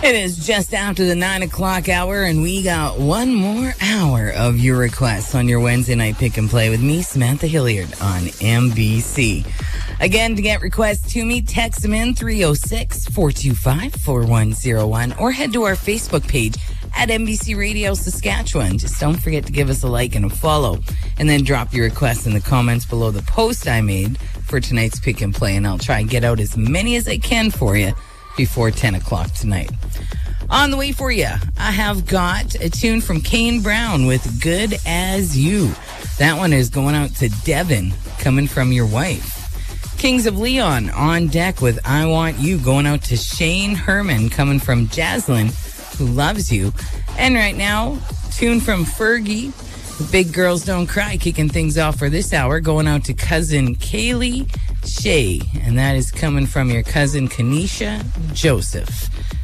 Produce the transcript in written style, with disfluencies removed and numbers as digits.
It is just after the 9 o'clock hour, and we got one more hour of your requests on your Wednesday night pick and play with me, Samantha Hilliard, on MBC. Again, to get requests to me, text them in 306-425-4101 or head to our Facebook page at NBC Radio Saskatchewan. Just don't forget to give us a like and a follow, and then drop your requests in the comments below the post I made for tonight's pick and play, and I'll try and get out as many as I can for you before 10 o'clock tonight. On the way for you, I have got a tune from Kane Brown with Good As You. That one is going out to Devin, coming from your wife. Kings of Leon on deck with I Want You, going out to Shane Herman, coming from Jaslyn, who loves you. And right now, tune from Fergie, Big Girls Don't Cry, kicking things off for this hour, going out to cousin Kaylee Shea, and that is coming from your cousin Kanisha Joseph.